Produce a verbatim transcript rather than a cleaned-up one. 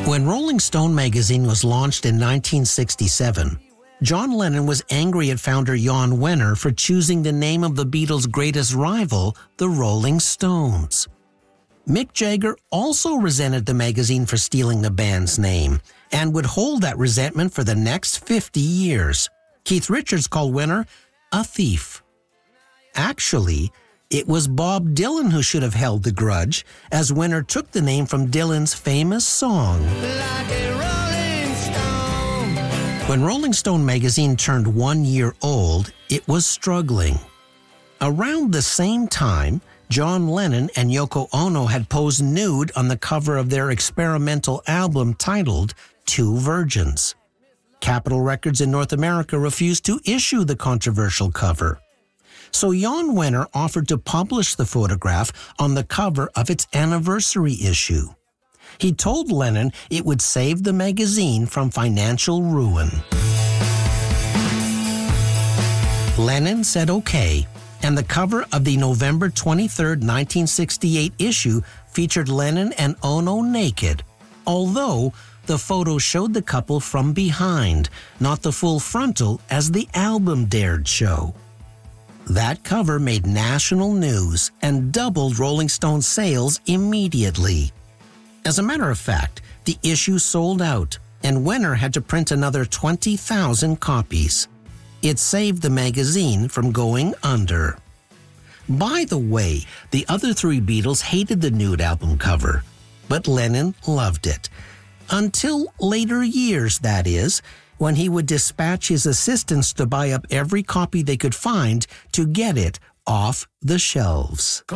When Rolling Stone magazine was launched in nineteen sixty-seven, John Lennon was angry at founder Jan Wenner for choosing the name of the Beatles' greatest rival, the Rolling Stones. Mick Jagger also resented the magazine for stealing the band's name and would hold that resentment for the next fifty years. Keith Richards called Wenner a thief. Actually, it was Bob Dylan who should have held the grudge, as Wenner took the name from Dylan's famous song. Like a Rolling Stone. When Rolling Stone magazine turned one year old, it was struggling. Around the same time, John Lennon and Yoko Ono had posed nude on the cover of their experimental album titled Two Virgins. Capitol Records in North America refused to issue the controversial cover. So Jan Wenner offered to publish the photograph on the cover of its anniversary issue. He told Lennon it would save the magazine from financial ruin. Lennon said okay, and the cover of the November twenty-third, nineteen sixty-eight issue featured Lennon and Ono naked, although the photo showed the couple from behind, not the full frontal as the album dared show. That cover made national news and doubled Rolling Stone sales immediately. As a matter of fact, the issue sold out, and Wenner had to print another twenty thousand copies. It saved the magazine from going under. By the way, the other three Beatles hated the nude album cover, but Lennon loved it. Until later years, that is, when he would dispatch his assistants to buy up every copy they could find to get it off the shelves.